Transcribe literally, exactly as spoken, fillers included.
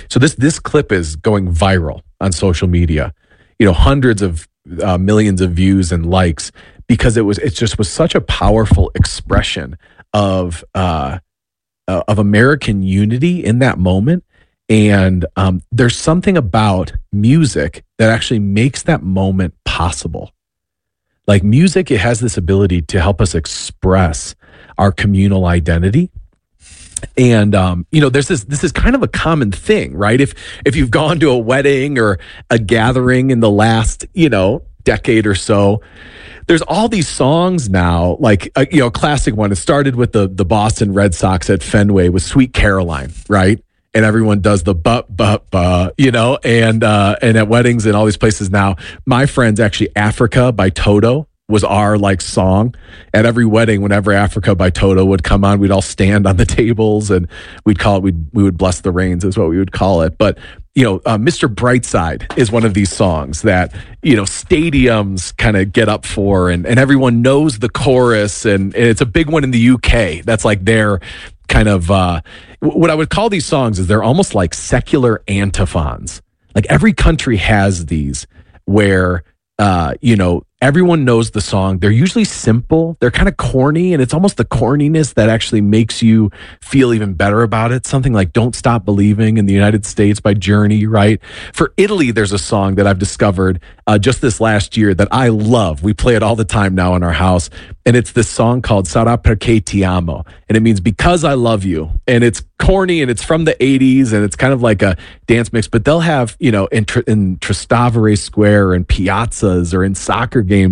So this this clip is going viral on social media. You know, hundreds of uh, millions of views and likes because it was it just was such a powerful expression of uh, uh, of American unity in that moment. And um, there's something about music that actually makes that moment possible. Like music, it has this ability to help us express our communal identity. And, um, you know, there's this, this is kind of a common thing, right? If, if you've gone to a wedding or a gathering in the last, you know, decade or so, there's all these songs now, like, uh, you know, a classic one. It started with the, the Boston Red Sox at Fenway with Sweet Caroline, right? And everyone does the but, but, but, you know, and, uh, and at weddings and all these places now, my friends, actually Africa by Toto was our like song at every wedding. Whenever Africa by Toto would come on, we'd all stand on the tables and we'd call it, we'd, we would bless the rains is what we would call it. But, you know, uh, Mister Brightside is one of these songs that, you know, stadiums kind of get up for and, and everyone knows the chorus and, and it's a big one in the U K. That's like their kind of, uh, what I would call these songs is they're almost like secular antiphons. Like every country has these where, uh, you know, everyone knows the song. They're usually simple. They're kind of corny, and it's almost the corniness that actually makes you feel even better about it. Something like Don't Stop Believing in the United States by Journey, right? For Italy, there's a song that I've discovered uh, just this last year that I love. We play it all the time now in our house, and it's this song called Sarà perché ti amo, and it means because I love you. And it's corny, and it's from the eighties, and it's kind of like a dance mix, but they'll have, you know, in, in Trastevere Square and piazzas or in soccer